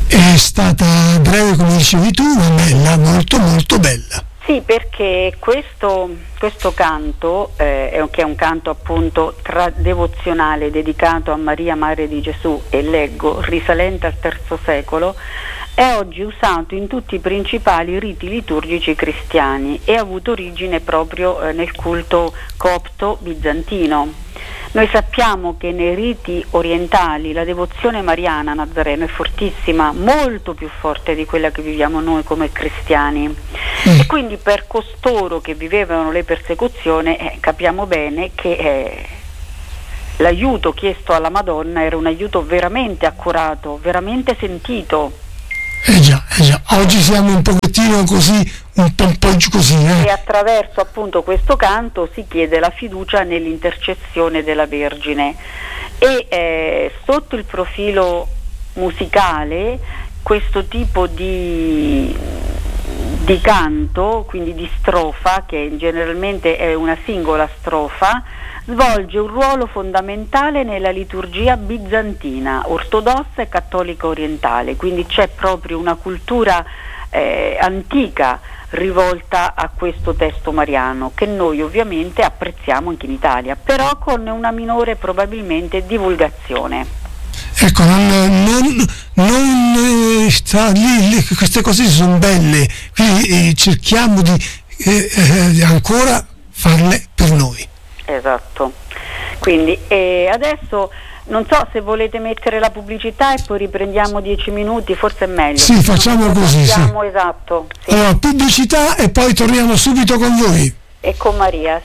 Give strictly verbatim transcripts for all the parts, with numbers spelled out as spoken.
È stata breve, come dicevi tu, ma bella, molto molto bella. Sì, perché questo, questo canto, eh, è, che è un canto appunto tra devozionale dedicato a Maria, Madre di Gesù, e leggo, risalente al terzo secolo, è oggi usato in tutti i principali riti liturgici cristiani e ha avuto origine proprio eh, nel culto copto bizantino. Noi sappiamo che nei riti orientali la devozione mariana a Nazareno è fortissima, molto più forte di quella che viviamo noi come cristiani, mm. e quindi per costoro che vivevano le persecuzioni eh, capiamo bene che eh, l'aiuto chiesto alla Madonna era un aiuto veramente accurato, veramente sentito. Eh già, eh già, oggi siamo un pochettino così, un po', un po' così, eh. E attraverso appunto questo canto si chiede la fiducia nell'intercessione della Vergine. E eh, sotto il profilo musicale questo tipo di, di canto, quindi di strofa, che generalmente è una singola strofa, svolge un ruolo fondamentale nella liturgia bizantina, ortodossa e cattolica orientale, quindi c'è proprio una cultura eh, antica rivolta a questo testo mariano, che noi ovviamente apprezziamo anche in Italia, però con una minore probabilmente divulgazione. Ecco, non, non, non eh, sta lì, lì, queste cose sono belle, quindi eh, cerchiamo di eh, eh, ancora farle per noi. Esatto, quindi eh, adesso non so se volete mettere la pubblicità e poi riprendiamo dieci minuti, forse è meglio. Sì, facciamo così. Sì. Esatto. Sì. Allora, pubblicità e poi torniamo subito con voi. E con Maria.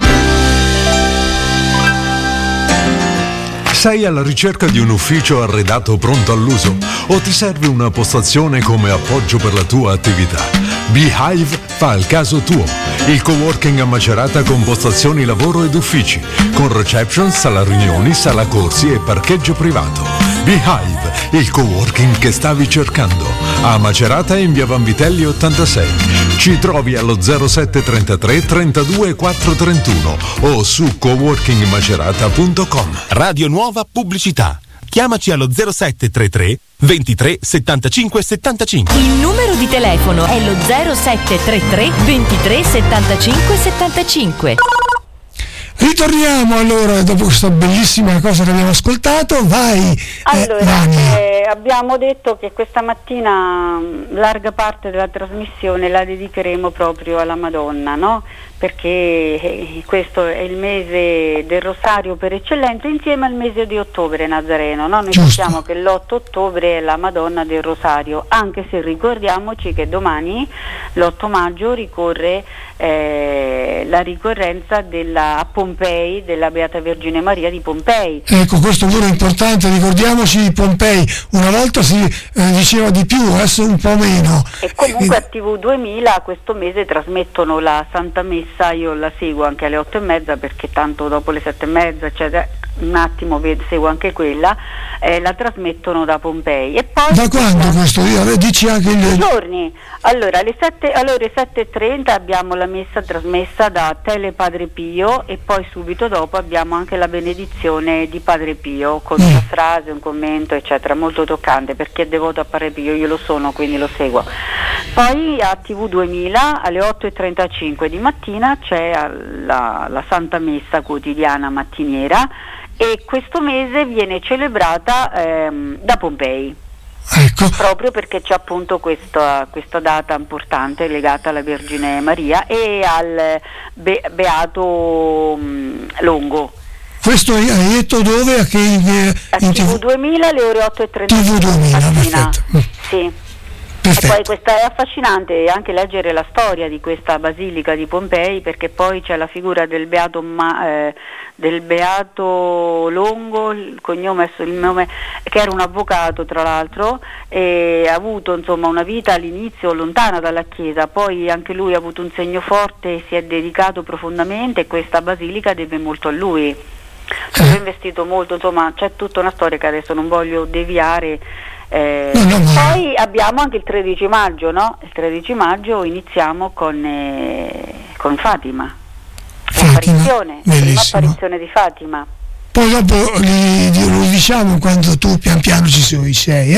Sei alla ricerca di un ufficio arredato pronto all'uso? O ti serve una postazione come appoggio per la tua attività? Beehive fa il caso tuo. Il coworking a Macerata con postazioni lavoro ed uffici, con reception, sala riunioni, sala corsi e parcheggio privato. Beehive, il coworking che stavi cercando. A Macerata in via Vanvitelli ottantasei. Ci trovi allo zero sette trentatré trentadue quattro trentuno o su coworking macerata punto com. Radio Nuova Pubblicità. Chiamaci allo zero sette trentatré ventitré settantacinque settantacinque. Il numero di telefono è lo zero sette trentatré ventitré settantacinque settantacinque. Ritorniamo allora dopo questa bellissima cosa che abbiamo ascoltato. Vai. Allora, eh, abbiamo detto che questa mattina larga parte della trasmissione la dedicheremo proprio alla Madonna, no? Perché eh, questo è il mese del Rosario per eccellenza, insieme al mese di ottobre nazareno, no? Noi Giusto. sappiamo che l'otto ottobre è la Madonna del Rosario, anche se ricordiamoci che domani, l'otto maggio, ricorre eh, la ricorrenza della, a Pompei della Beata Vergine Maria di Pompei. Ecco, questo pure è importante, ricordiamoci di Pompei, una volta si eh, diceva di più, adesso un po' meno. E comunque a tivù duemila questo mese trasmettono la Santa Messa, io la seguo anche alle otto e mezza perché tanto dopo le sette e mezza, eccetera, un attimo vedo, seguo anche quella, eh, la trasmettono da Pompei. E poi da quando questo? Dici anche il... giorni. Allora alle sette, allora alle sette e trenta abbiamo la messa trasmessa da Tele Padre Pio e poi subito dopo abbiamo anche la benedizione di Padre Pio con mm. una frase, un commento, eccetera, molto toccante per chi è devoto a Padre Pio, io lo sono, quindi lo seguo. Poi a tivù duemila alle otto e trentacinque di mattina c'è la, la Santa Messa quotidiana mattiniera e questo mese viene celebrata ehm, da Pompei. Ecco. Proprio perché c'è appunto questa, questa data importante legata alla Vergine Maria e al Be- Beato mh, Longo. Questo hai detto dove? A, che, eh, a tivù duemila alle ore otto e trenta tivù duemila, perfetto. Sì. Perfetto. E poi questa è affascinante anche leggere la storia di questa basilica di Pompei, perché poi c'è la figura del Beato, Ma, eh, del Beato Longo, il cognome, il nome, che era un avvocato tra l'altro e ha avuto insomma una vita all'inizio lontana dalla Chiesa, poi anche lui ha avuto un segno forte, si è dedicato profondamente e questa basilica deve molto a lui. Si è investito molto, insomma c'è tutta una storia che adesso non voglio deviare. Eh, no, no, no. Poi abbiamo anche il tredici maggio, no? Il tredici maggio iniziamo con, eh, con Fatima, l'apparizione, la prima apparizione di Fatima. Poi dopo li, li, lo diciamo quando tu pian piano ci sei, eh?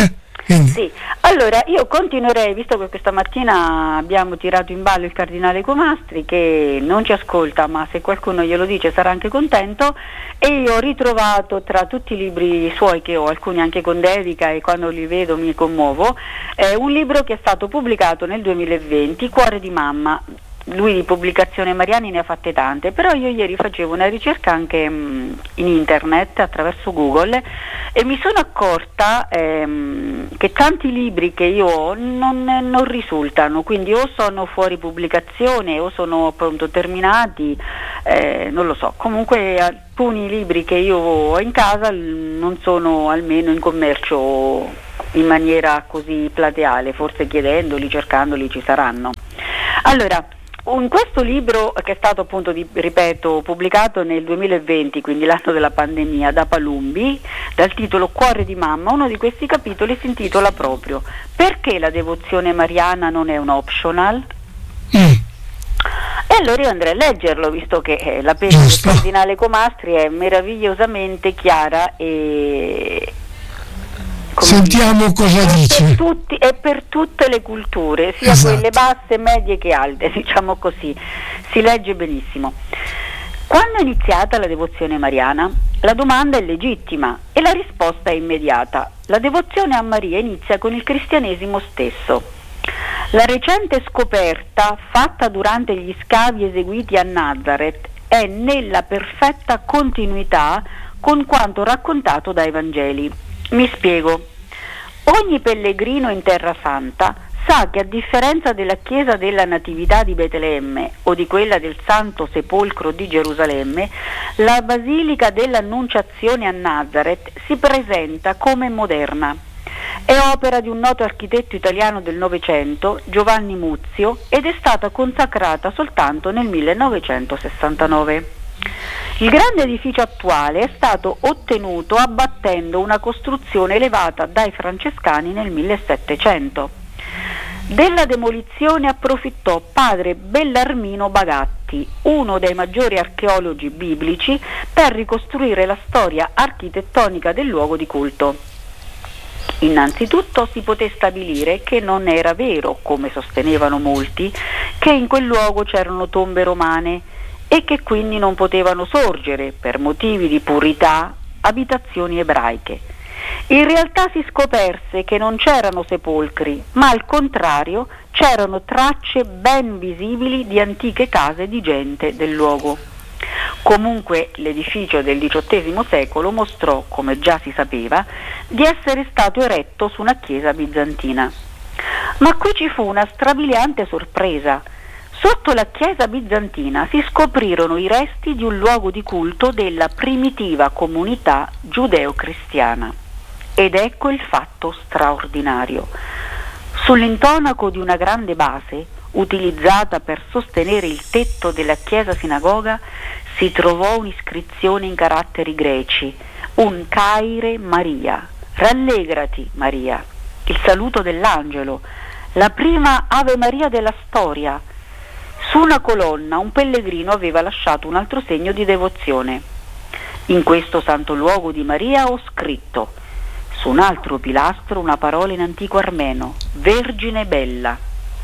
Quindi. Sì, allora io continuerei, visto che questa mattina abbiamo tirato in ballo il cardinale Comastri, che non ci ascolta, ma se qualcuno glielo dice sarà anche contento, e io ho ritrovato tra tutti i libri suoi, che ho alcuni anche con dedica e quando li vedo mi commuovo, eh, un libro che è stato pubblicato nel duemilaventi, Cuore di mamma. Lui di pubblicazione Mariani ne ha fatte tante, però io ieri facevo una ricerca anche mh, in internet attraverso Google e mi sono accorta ehm, che tanti libri che io ho non, non risultano, quindi o sono fuori pubblicazione o sono appunto terminati, eh, non lo so, comunque alcuni libri che io ho in casa non sono almeno in commercio in maniera così plateale, forse chiedendoli, cercandoli ci saranno. Allora, in questo libro, che è stato appunto, di, ripeto, pubblicato nel duemilaventi, quindi l'anno della pandemia, da Palumbi, dal titolo Cuore di mamma, uno di questi capitoli si intitola proprio Perché la devozione mariana non è un optional? Mm. E allora io andrei a leggerlo, visto che eh, la penna del cardinale Comastri è meravigliosamente chiara e... Sentiamo cosa è dice. Per tutti, è per tutte le culture, sia esatto. quelle basse, medie che alte, diciamo così. Si legge benissimo. Quando è iniziata la devozione mariana? La domanda è legittima e la risposta è immediata. La devozione a Maria inizia con il cristianesimo stesso. La recente scoperta fatta durante gli scavi eseguiti a Nazareth è nella perfetta continuità con quanto raccontato dai Vangeli. Mi spiego. Ogni pellegrino in Terra Santa sa che, a differenza della chiesa della Natività di Betlemme o di quella del Santo Sepolcro di Gerusalemme, la Basilica dell'Annunciazione a Nazareth si presenta come moderna. È opera di un noto architetto italiano del Novecento, Giovanni Muzio, ed è stata consacrata soltanto nel millenovecentosessantanove. Il grande edificio attuale è stato ottenuto abbattendo una costruzione elevata dai francescani nel millesettecento. Della demolizione approfittò padre Bellarmino Bagatti, uno dei maggiori archeologi biblici, per ricostruire la storia architettonica del luogo di culto. Innanzitutto si poté stabilire che non era vero, come sostenevano molti, che in quel luogo c'erano tombe romane e che quindi non potevano sorgere, per motivi di purità, abitazioni ebraiche. In realtà si scoperse che non c'erano sepolcri, ma al contrario c'erano tracce ben visibili di antiche case di gente del luogo. Comunque l'edificio del diciottesimo secolo mostrò, come già si sapeva, di essere stato eretto su una chiesa bizantina. Ma qui ci fu una strabiliante sorpresa. Sotto la chiesa bizantina si scoprirono i resti di un luogo di culto della primitiva comunità giudeo-cristiana. Ed ecco il fatto straordinario. Sull'intonaco di una grande base, utilizzata per sostenere il tetto della chiesa sinagoga, si trovò un'iscrizione in caratteri greci, un Caire Maria, rallegrati Maria, il saluto dell'angelo, la prima Ave Maria della storia. Su una colonna un pellegrino aveva lasciato un altro segno di devozione. In questo santo luogo di Maria ho scritto, su un altro pilastro, una parola in antico armeno, Vergine Bella.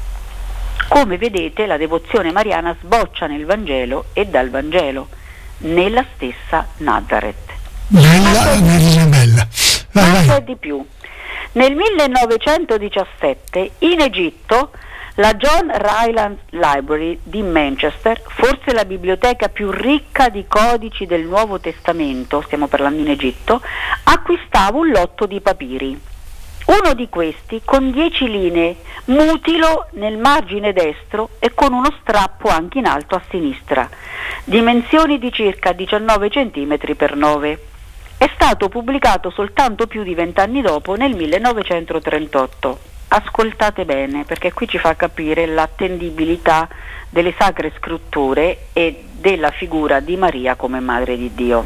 Come vedete, la devozione mariana sboccia nel Vangelo e dal Vangelo, nella stessa Nazareth. Bella, Vergine Bella. Vai, Ma vai. c'è di più. Nel millenovecentodiciassette in Egitto la John Rylands Library di Manchester, forse la biblioteca più ricca di codici del Nuovo Testamento, stiamo parlando in Egitto, acquistava un lotto di papiri. Uno di questi con dieci linee, mutilo nel margine destro e con uno strappo anche in alto a sinistra, dimensioni di circa diciannove centimetri per nove. È stato pubblicato soltanto più di vent'anni dopo, nel millenovecentotrentotto. Ascoltate bene, perché qui ci fa capire l'attendibilità delle sacre scritture e della figura di Maria come Madre di Dio.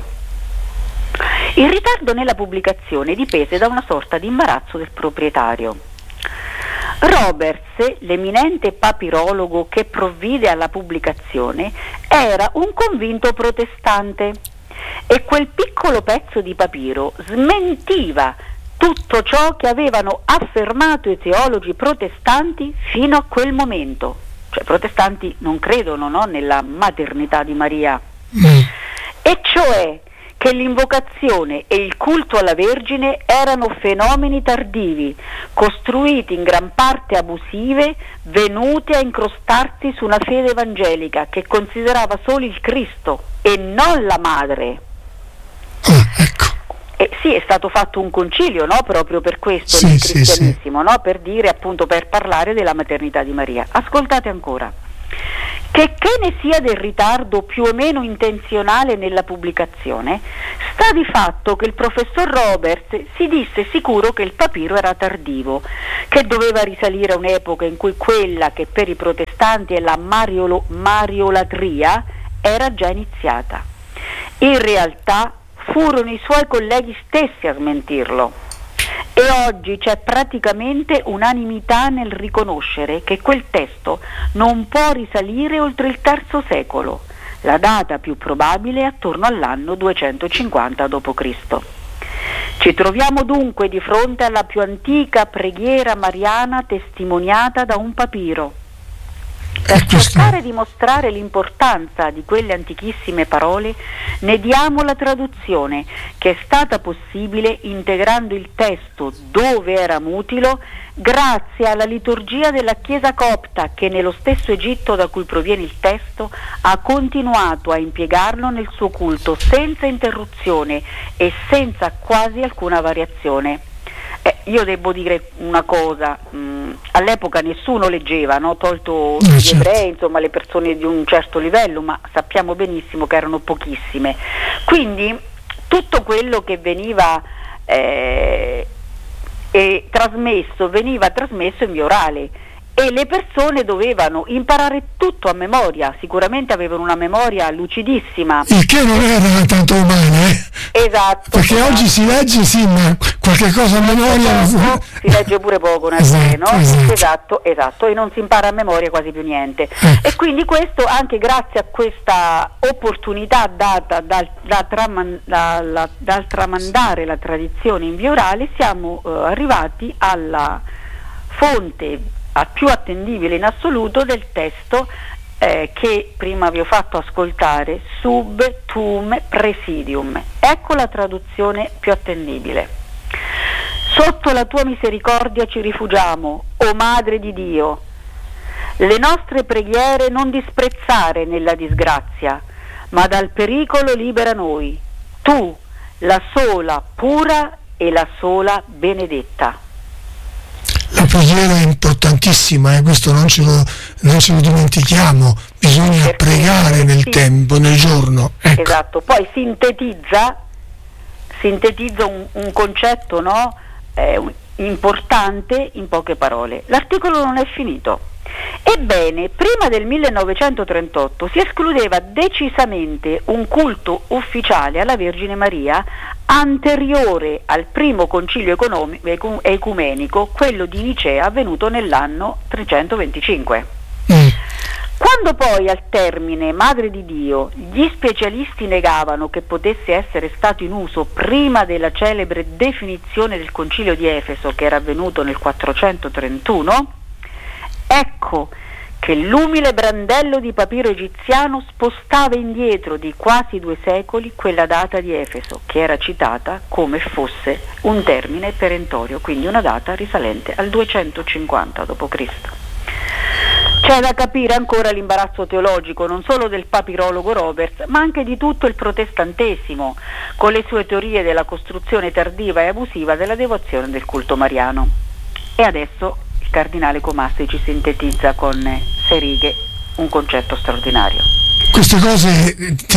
Il ritardo nella pubblicazione dipese da una sorta di imbarazzo del proprietario. Roberts, l'eminente papirologo che provvide alla pubblicazione, era un convinto protestante e quel piccolo pezzo di papiro smentiva tutto ciò che avevano affermato i teologi protestanti fino a quel momento. Cioè, i protestanti non credono, no, nella maternità di Maria, mm. e cioè che l'invocazione e il culto alla Vergine erano fenomeni tardivi, costruiti in gran parte abusive, venuti a incrostarsi su una fede evangelica che considerava solo il Cristo e non la madre. Ah, ecco. Eh, sì, è stato fatto un concilio, no? Proprio per questo, sì, nel sì, cristianesimo, sì. No? Per dire, appunto, per parlare della maternità di Maria. Ascoltate ancora. Che che ne sia del ritardo più o meno intenzionale nella pubblicazione, sta di fatto che il professor Roberts si disse sicuro che il papiro era tardivo, che doveva risalire a un'epoca in cui quella che per i protestanti è la mariolo, mariolatria era già iniziata. In realtà furono i suoi colleghi stessi a smentirlo. E oggi c'è praticamente unanimità nel riconoscere che quel testo non può risalire oltre il terzo secolo. La data più probabile è attorno all'anno duecentocinquanta dopo Cristo Ci troviamo dunque di fronte alla più antica preghiera mariana testimoniata da un papiro. Per cercare di mostrare l'importanza di quelle antichissime parole, ne diamo la traduzione, che è stata possibile integrando il testo dove era mutilo, grazie alla liturgia della Chiesa copta, che nello stesso Egitto da cui proviene il testo ha continuato a impiegarlo nel suo culto senza interruzione e senza quasi alcuna variazione. Eh, io devo dire una cosa, mh, all'epoca nessuno leggeva, no? Tolto eh, gli certo. ebrei, insomma le persone di un certo livello, ma sappiamo benissimo che erano pochissime. Quindi tutto quello che veniva eh, eh, trasmesso veniva trasmesso in via orale e le persone dovevano imparare tutto a memoria, sicuramente avevano una memoria lucidissima. Il che non era tanto umano, eh? Esatto. Perché esatto. oggi si legge, sì, ma qualche cosa a memoria... Poco, si legge pure poco nel esatto, no? esatto. esatto, esatto, e non si impara a memoria quasi più niente. Ecco. E quindi questo, anche grazie a questa opportunità data dal, da traman, da, la, dal tramandare la tradizione in via orale, siamo eh, arrivati alla fonte più attendibile in assoluto del testo eh, che prima vi ho fatto ascoltare, sub tuum presidium. Ecco la traduzione più attendibile. Sotto la tua misericordia ci rifugiamo, o Madre di Dio. Le nostre preghiere non disprezzare nella disgrazia, ma dal pericolo libera noi. Tu, la sola pura e la sola benedetta. La preghiera è importantissima, eh? Questo non ce, lo, non ce lo dimentichiamo, bisogna Perché, pregare nel sì, tempo, nel giorno. Ecco. Esatto, poi sintetizza, sintetizza un, un concetto, no? eh, importante in poche parole. L'articolo non è finito. Ebbene, prima del millenovecentotrentotto si escludeva decisamente un culto ufficiale alla Vergine Maria anteriore al primo concilio economico, ecumenico, quello di Nicea, avvenuto nell'anno trecentoventicinque. Mm. Quando poi al termine Madre di Dio gli specialisti negavano che potesse essere stato in uso prima della celebre definizione del concilio di Efeso, che era avvenuto nel quattrocentotrentuno, ecco che l'umile brandello di papiro egiziano spostava indietro di quasi due secoli quella data di Efeso, che era citata come fosse un termine perentorio, quindi una data risalente al duecentocinquanta dopo Cristo. C'è da capire ancora l'imbarazzo teologico non solo del papirologo Roberts, ma anche di tutto il protestantesimo, con le sue teorie della costruzione tardiva e abusiva della devozione del culto mariano. E adesso il cardinale Comassi ci sintetizza con sei righe un concetto straordinario. Queste cose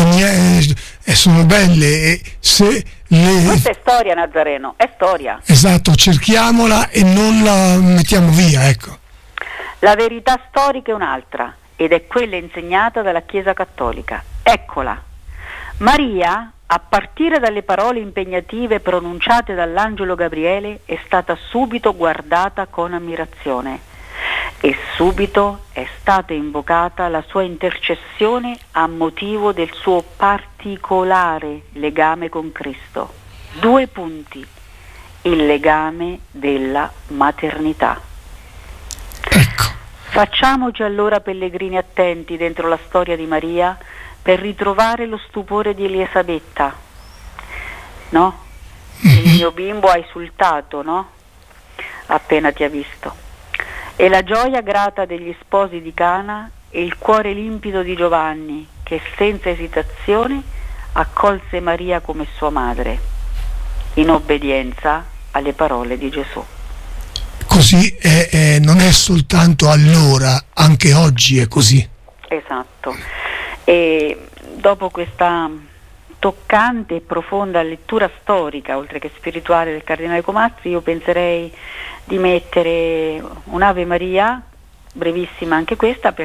eh, sono belle e se le... Questa è storia, Nazareno, è storia. Esatto, cerchiamola e non la mettiamo via, ecco. La verità storica è un'altra ed è quella insegnata dalla Chiesa Cattolica. Eccola. Maria, a partire dalle parole impegnative pronunciate dall'angelo Gabriele, è stata subito guardata con ammirazione e subito è stata invocata la sua intercessione a motivo del suo particolare legame con Cristo. Due punti. il legame della maternità. Ecco. Facciamoci allora pellegrini attenti dentro la storia di Maria per ritrovare lo stupore di Elisabetta, no? Il mio bimbo ha esultato, no? Appena ti ha visto. E la gioia grata degli sposi di Cana e il cuore limpido di Giovanni, che senza esitazione accolse Maria come sua madre, in obbedienza alle parole di Gesù. Così è, è, non è soltanto allora, anche oggi è così. Esatto. E dopo questa toccante e profonda lettura storica, oltre che spirituale, del Cardinale Comastri, io penserei di mettere un'Ave Maria, brevissima anche questa, per